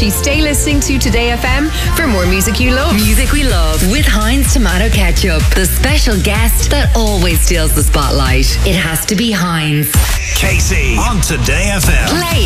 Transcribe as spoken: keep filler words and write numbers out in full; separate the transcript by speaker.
Speaker 1: Archie. Stay listening to Today F M for more music you love.
Speaker 2: Music we love with Heinz Tomato Ketchup. The special guest that always steals the spotlight. It has to be Heinz.
Speaker 3: Casey on Today F M.
Speaker 2: Play